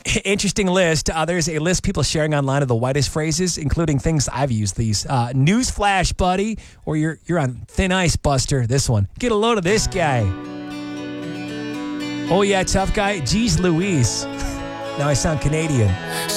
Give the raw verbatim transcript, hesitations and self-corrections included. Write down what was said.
Interesting list. Uh, there's a list people sharing online of the whitest phrases, including things I've used these. Uh, Newsflash, buddy, or you're you're on thin ice, Buster. This one. Get a load of this guy. Oh, yeah, tough guy. Geez Louise. Now I sound Canadian.